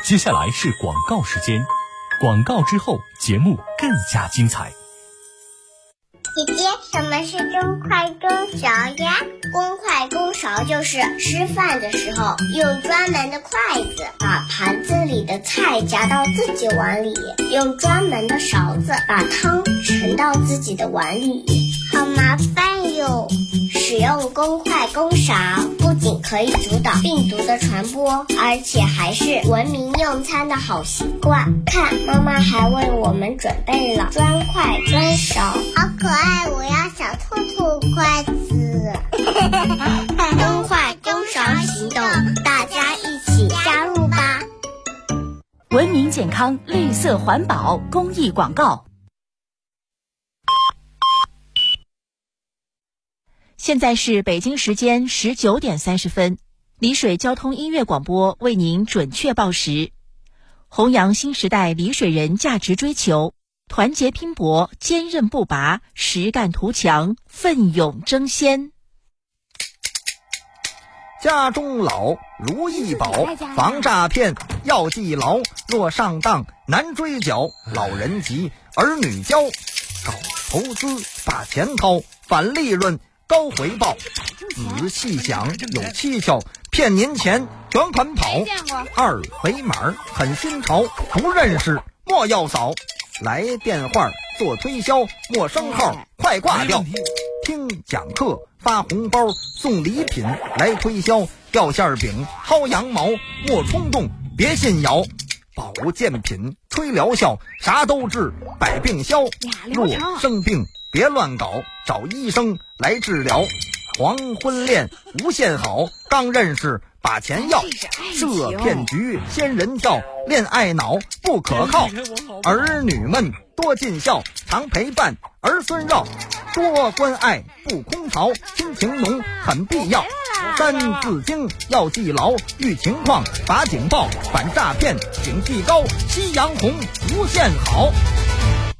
接下来是广告时间，广告之后节目更加精彩。 姐姐，什么是中快中勺呀？公筷公勺就是吃饭的时候用专门的筷子把盘子里的菜夹到自己碗里，用专门的勺子把汤盛到自己的碗里，好麻烦哟。使用公筷公勺不仅可以阻挡病毒的传播，而且还是文明用餐的好习惯。看，妈妈还为我们准备了专筷专勺，好可爱，我要小兔兔筷子。公筷公勺行动，大家一起加入吧。 文明健康，绿色环保，公益广告。现在是北京时间19点30分，丽水交通音乐广播为您准确报时。弘扬新时代丽水人价值追求，团结拼搏，坚韧不拔，实干图强，奋勇争先。 家中老，如意宝，防诈骗要记牢，若上当难追缴，老人急，儿女教，搞投资把钱掏，反利润高回报，仔细想有蹊跷，骗您钱全款跑，二维码很新潮，不认识莫要扫，来电话做推销，陌生号快挂掉，听讲课发红包送礼品来推销，掉馅饼薅羊毛莫冲动别信谣，保健品吹疗效啥都治百病消，若生病别乱搞，找医生来治疗，黄昏恋无限好，刚认识把钱要，设骗局仙人跳，恋爱脑不可靠，儿女们多尽孝，常陪伴儿孙绕，多关爱不空巢，亲情浓很必要，三字经要记牢，遇情况把警报，反诈骗警惕高，夕阳红无限好。